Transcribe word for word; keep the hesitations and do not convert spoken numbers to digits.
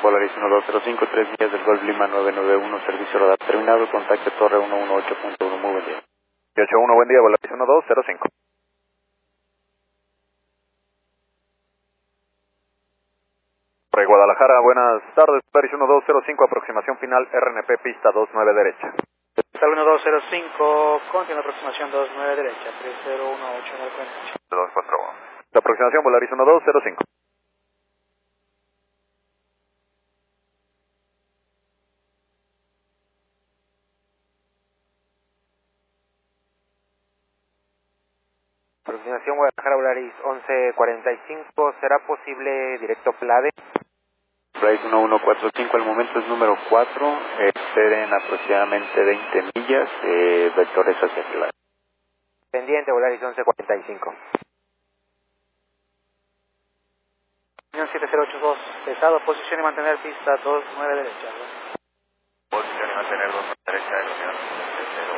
Volaris uno dos cero cinco, tres días del Golf Lima nueve nueve uno, servicio radar terminado, contacto Torre ciento dieciocho punto uno, muy buen día. ocho uno, buen día, Volaris uno dos cero cinco. Por Guadalajara, buenas tardes, Volaris uno dos cero cinco, aproximación final, R N P, pista dos nueve derecha. Tal uno dos cero cinco, continua aproximación dos nueve derecha, tres cero uno ocho nueve cuatro. dos cuatro uno. La aproximación, Volaris uno dos cero cinco. Aproximación Guadalajara, Volaris once cuarenta y cinco, ¿será posible directo Plade? Volaris uno uno cuatro cinco, el momento es número cuatro, esperen aproximadamente veinte millas, eh, vectores hacia Plade. Pendiente, Volaris once cuarenta y cinco. siete cero ocho dos, pesado, posición y mantener pista dos nueve derecha. Posición y mantener dos nueve derecha,